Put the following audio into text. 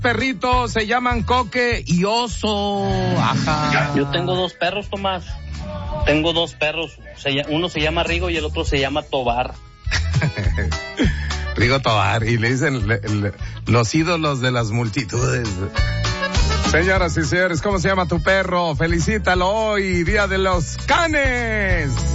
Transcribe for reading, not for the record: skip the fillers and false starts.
perritos se llaman Coque y Oso. Ajá. Yo tengo 2 perros, Tomás. Tengo 2 perros. Uno se llama Rigo y el otro se llama Tobar. Rigo Tobar. Y le dicen los ídolos de las multitudes. Señoras y señores, ¿cómo se llama tu perro? Felicítalo hoy, Día de los Canes.